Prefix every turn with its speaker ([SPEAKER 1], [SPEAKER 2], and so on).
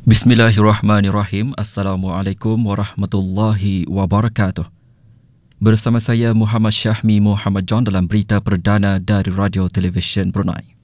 [SPEAKER 1] Bismillahirrahmanirrahim. Assalamualaikum warahmatullahi wabarakatuh. Bersama saya Muhammad Syahmi Muhammad John dalam berita perdana dari Radio Televisyen Brunei.